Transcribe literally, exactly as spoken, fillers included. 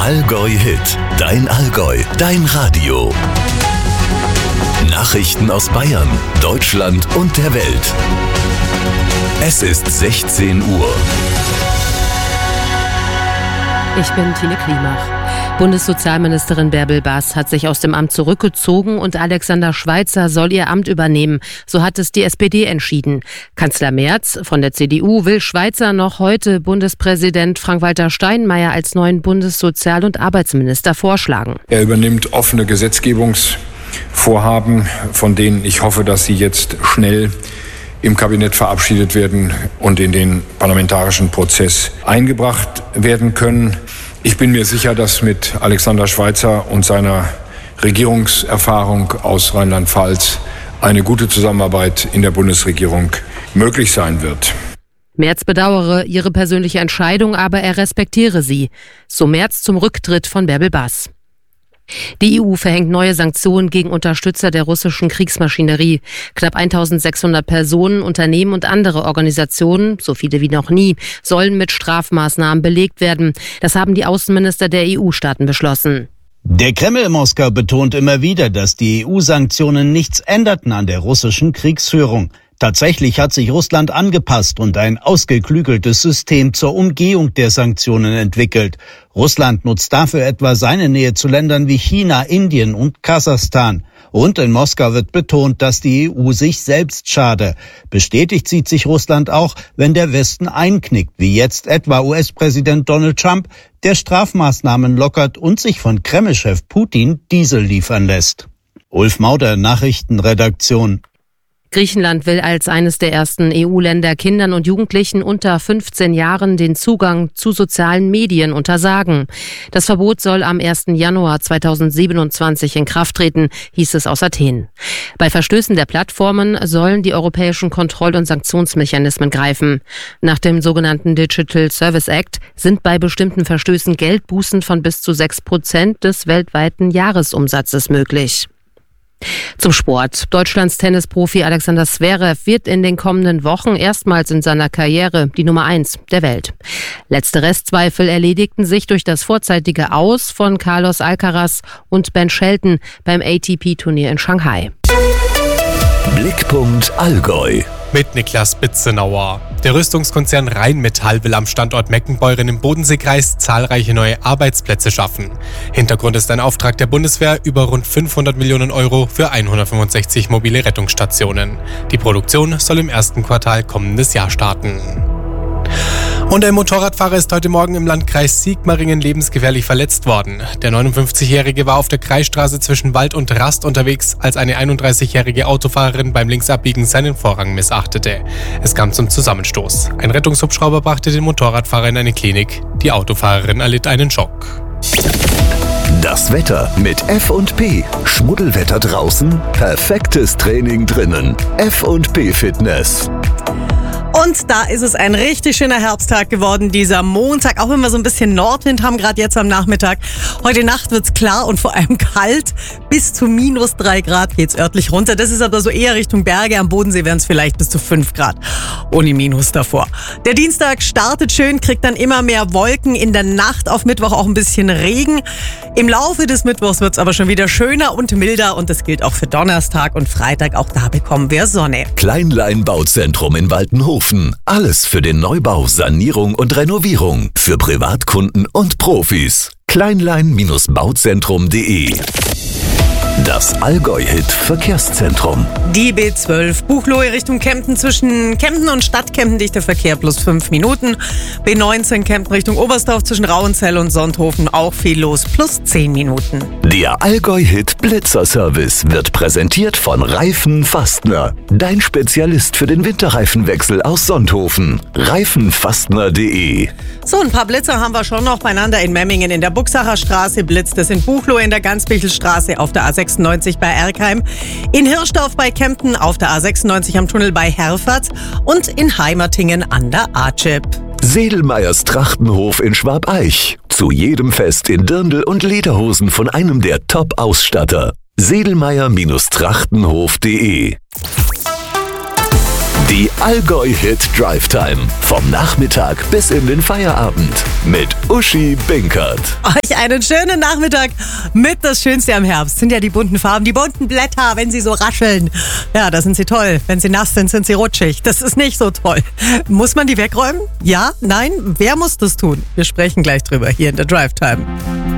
Allgäu Hit, dein Allgäu, dein Radio. Nachrichten aus Bayern, Deutschland und der Welt. Es ist sechzehn Uhr. Ich bin Tine Klimach. Bundessozialministerin Bärbel Baas hat sich aus dem Amt zurückgezogen und Alexander Schweitzer soll ihr Amt übernehmen. So hat es die S P D entschieden. Kanzler Merz von der C D U will Schweitzer noch heute Bundespräsident Frank-Walter Steinmeier als neuen Bundessozial- und Arbeitsminister vorschlagen. Er übernimmt offene Gesetzgebungsvorhaben, von denen ich hoffe, dass sie jetzt schnell im Kabinett verabschiedet werden und in den parlamentarischen Prozess eingebracht werden können. Ich bin mir sicher, dass mit Alexander Schweitzer und seiner Regierungserfahrung aus Rheinland-Pfalz eine gute Zusammenarbeit in der Bundesregierung möglich sein wird. Merz bedauere ihre persönliche Entscheidung, aber er respektiere sie. So Merz zum Rücktritt von Bärbel Baas. Die E U verhängt neue Sanktionen gegen Unterstützer der russischen Kriegsmaschinerie. Knapp eintausendsechshundert Personen, Unternehmen und andere Organisationen, so viele wie noch nie, sollen mit Strafmaßnahmen belegt werden. Das haben die Außenminister der E U-Staaten beschlossen. Der Kreml in Moskau betont immer wieder, dass die E U-Sanktionen nichts änderten an der russischen Kriegsführung. Tatsächlich hat sich Russland angepasst und ein ausgeklügeltes System zur Umgehung der Sanktionen entwickelt. Russland nutzt dafür etwa seine Nähe zu Ländern wie China, Indien und Kasachstan. Und in Moskau wird betont, dass die E U sich selbst schade. Bestätigt sieht sich Russland auch, wenn der Westen einknickt, wie jetzt etwa U S-Präsident Donald Trump, der Strafmaßnahmen lockert und sich von Kreml-Chef Putin Diesel liefern lässt. Ulf Mauder, Nachrichtenredaktion. Griechenland will als eines der ersten E U-Länder Kindern und Jugendlichen unter fünfzehn Jahren den Zugang zu sozialen Medien untersagen. Das Verbot soll am ersten Januar zweitausendsiebenundzwanzig in Kraft treten, hieß es aus Athen. Bei Verstößen der Plattformen sollen die europäischen Kontroll- und Sanktionsmechanismen greifen. Nach dem sogenannten Digital Service Act sind bei bestimmten Verstößen Geldbußen von bis zu sechs Prozent des weltweiten Jahresumsatzes möglich. Zum Sport. Deutschlands Tennisprofi Alexander Zverev wird in den kommenden Wochen erstmals in seiner Karriere die Nummer eins der Welt. Letzte Restzweifel erledigten sich durch das vorzeitige Aus von Carlos Alcaraz und Ben Shelton beim A T P-Turnier in Shanghai. Blickpunkt Allgäu. Mit Niklas Bitzenauer. Der Rüstungskonzern Rheinmetall will am Standort Meckenbeuren im Bodenseekreis zahlreiche neue Arbeitsplätze schaffen. Hintergrund ist ein Auftrag der Bundeswehr über rund fünfhundert Millionen Euro für hundertfünfundsechzig mobile Rettungsstationen. Die Produktion soll im ersten Quartal kommendes Jahr starten. Und ein Motorradfahrer ist heute Morgen im Landkreis Sigmaringen lebensgefährlich verletzt worden. Der neunundfünfzigjährige war auf der Kreisstraße zwischen Wald und Rast unterwegs, als eine einunddreißigjährige Autofahrerin beim Linksabbiegen seinen Vorrang missachtete. Es kam zum Zusammenstoß. Ein Rettungshubschrauber brachte den Motorradfahrer in eine Klinik. Die Autofahrerin erlitt einen Schock. Das Wetter mit F und P. Schmuddelwetter draußen, perfektes Training drinnen. F und P Fitness. Und da ist es ein richtig schöner Herbsttag geworden, dieser Montag, auch wenn wir so ein bisschen Nordwind haben, gerade jetzt am Nachmittag. Heute Nacht wird's klar und vor allem kalt. Bis zu minus drei Grad geht's örtlich runter. Das ist aber so eher Richtung Berge. Am Bodensee wären es vielleicht bis zu fünf Grad. Ohne Minus davor. Der Dienstag startet schön, kriegt dann immer mehr Wolken. In der Nacht auf Mittwoch auch ein bisschen Regen. Im Laufe des Mittwochs wird's aber schon wieder schöner und milder. Und das gilt auch für Donnerstag und Freitag. Auch da bekommen wir Sonne. Kleinlein Bauzentrum in Waltenhofen. Alles für den Neubau, Sanierung und Renovierung. Für Privatkunden und Profis. kleinlein Bauzentrum punkt de. Das Allgäu-Hit Verkehrszentrum. Die B zwölf Buchloe Richtung Kempten, zwischen Kempten und Stadtkempten dichter Verkehr plus fünf Minuten. B neunzehn Kempten Richtung Oberstdorf zwischen Rauenzell und Sonthofen auch viel los, plus zehn Minuten. Der Allgäu-Hit Blitzer-Service wird präsentiert von Reifen Fastner. Dein Spezialist für den Winterreifenwechsel aus Sonthofen. reifenfastner punkt de. So, ein paar Blitzer haben wir schon noch beieinander in Memmingen in der Buxacher Straße blitzt es, in Buchloe in der Gansbichelstraße auf der A sechsundneunzig bei Erkheim, in Hirschdorf bei Kempten auf der A sechsundneunzig am Tunnel bei Herford und in Heimertingen an der A-Chip. Sedelmeyers Trachtenhof in Schwabeich. Zu jedem Fest in Dirndl und Lederhosen von einem der Top-Ausstatter. sedelmeyer Trachtenhof punkt de. Die Allgäu-Hit Drive Time. Vom Nachmittag bis in den Feierabend. Mit Uschi Binkert. Euch einen schönen Nachmittag mit das Schönste am Herbst. Sind ja die bunten Farben, die bunten Blätter, wenn sie so rascheln. Ja, da sind sie toll. Wenn sie nass sind, sind sie rutschig. Das ist nicht so toll. Muss man die wegräumen? Ja? Nein? Wer muss das tun? Wir sprechen gleich drüber hier in der Drive Time.